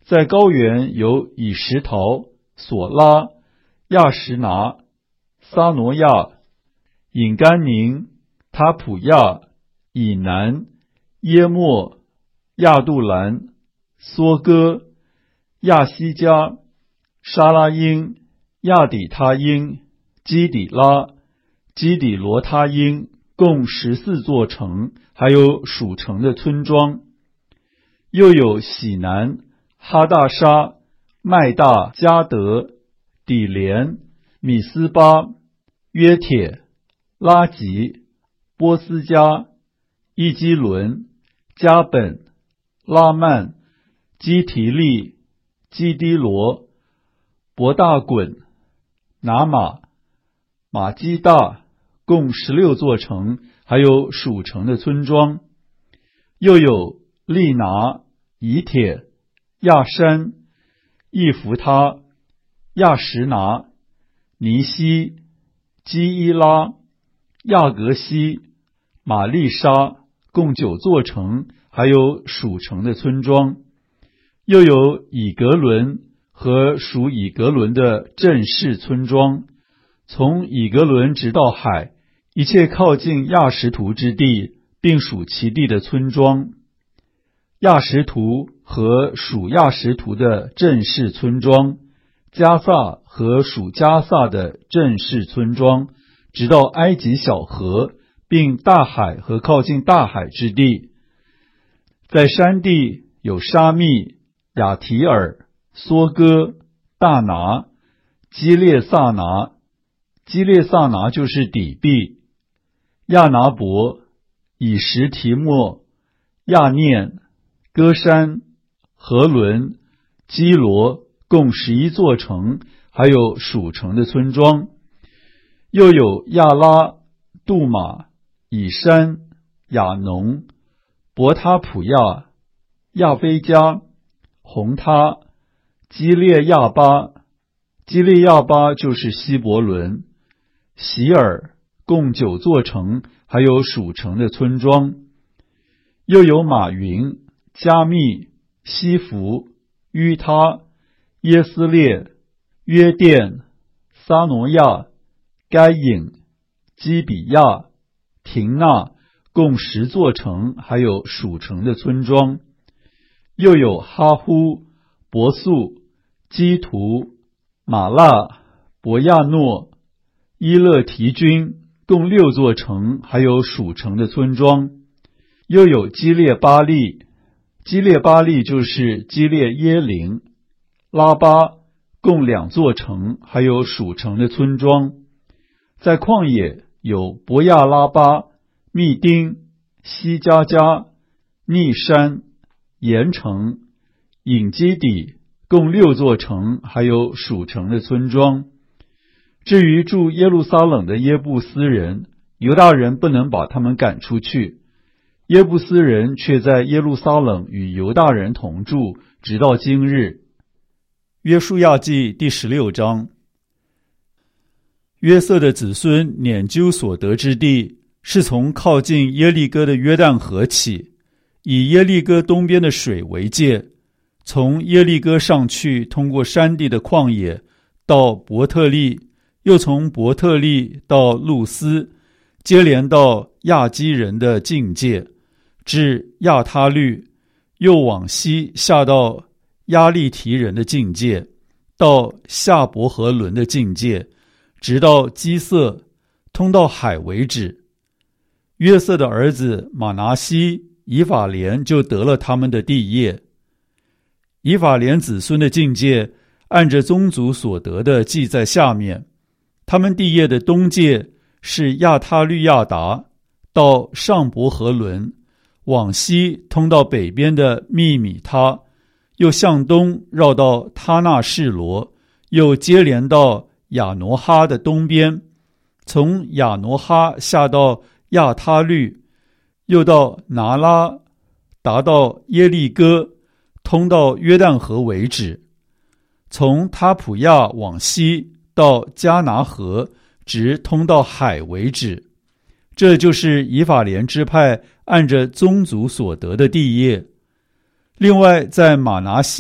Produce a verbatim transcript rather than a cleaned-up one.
在高原有以实陶、索拉、亚什拿、撒挪亚、隐甘宁、他普亚、以南、耶莫、亚杜兰、梭哥、亚西加、沙拉因、亚底他因、基底拉、基底罗他因，共十四座城，还有属城的村庄。又有喜南、哈大沙、麦大、加德、底连、米斯巴、约铁、拉吉、波斯加、伊基伦、加本、拉曼、基提利、基低罗、伯大滚、拿马、马基大，共十六座城，还有属城的村庄。又有利拿、以铁、亚山、易弗他、亚什拿、尼西、基伊拉、亚格西、玛丽莎，共九座城，还有属城的村庄。又有以格伦和属以格伦的镇市村庄，从以格伦直到海，一切靠近亚什图之地，并属其地的村庄。亚什图和属亚什图的镇市村庄，加萨和属加萨的镇市村庄，直到埃及小河，并大海和靠近大海之地。在山地有沙密、亚提尔、梭哥、大拿、基列萨拿，基列萨拿就是底壁，亚拿伯、以实提莫、亚念、歌山、和伦、基罗，共十一座城，还有属城的村庄。又有亚拉、杜马、以山、亚农、伯他普亚、亚非加、红他、基列亚巴，基列亚巴就是希伯伦、席尔，共九座城，还有属城的村庄。又有马云、加密、西弗、于他、耶斯列、约甸、撒挪亚、该隐、基比亚、廷纳，共十座城，还有属城的村庄。又有哈呼、伯素、基图、马拉、伯亚诺、伊勒提军，共六座城，还有属城的村庄。又有基列巴利，基列巴利就是基列耶林、拉巴，共两座城，还有属城的村庄。在旷野有伯亚拉巴、密丁、西加加、逆山、盐城、隐基底，共六座城，还有属城的村庄。至于住耶路撒冷的耶布斯人，犹大人不能把他们赶出去，耶布斯人却在耶路撒冷与犹大人同住，直到今日。约书亚记第十六章。约瑟的子孙拈阄所得之地，是从靠近耶利哥的约旦河起，以耶利哥东边的水为界，从耶利哥上去，通过山地的旷野，到伯特利，又从伯特利到路斯，接连到亚基人的境界，至亚他律，又往西下到亚利提人的境界，到夏伯和伦的境界，直到基色，通到海为止。约瑟的儿子马拿西、以法莲就得了他们的地业。以法莲子孙的境界，按着宗族所得的记在下面。他们地业的东界是亚他律亚达，到上伯和伦，往西通到北边的密米他，又向东绕到他纳士罗，又接连到亚挪哈的东边，从亚挪哈下到亚他律，又到拿拉，达到耶利哥，通到约旦河为止。从他普亚往西到迦拿河，直通到海为止。这就是以法莲支派按着宗族所得的地业。另外在马拿西